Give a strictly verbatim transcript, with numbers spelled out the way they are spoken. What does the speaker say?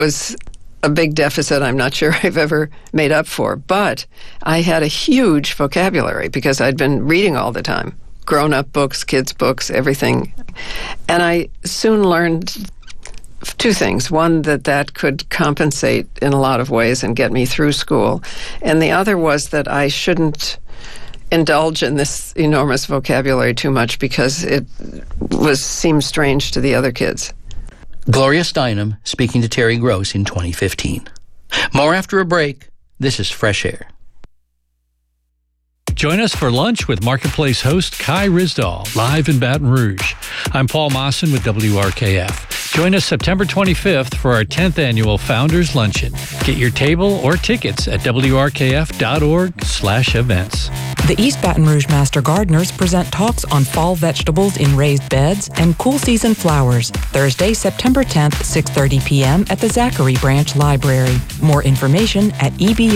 was a big deficit I'm not sure I've ever made up for. But I had a huge vocabulary because I'd been reading all the time. Grown-up books, kids' books, everything. And I soon learned two things. One, that that could compensate in a lot of ways and get me through school. And the other was that I shouldn't indulge in this enormous vocabulary too much because it was seemed strange to the other kids. Gloria Steinem speaking to Terry Gross in twenty fifteen. More after a break. This is Fresh Air. Join us for lunch with Marketplace host Kai Ryssdal, live in Baton Rouge. I'm Paul Mawson with W R K F. Join us September twenty-fifth for our tenth annual Founders Luncheon. Get your table or tickets at W R K F dot org slash events. The East Baton Rouge Master Gardeners present talks on fall vegetables in raised beds and cool season flowers. Thursday, September tenth, six thirty p.m. at the Zachary Branch Library. More information at E B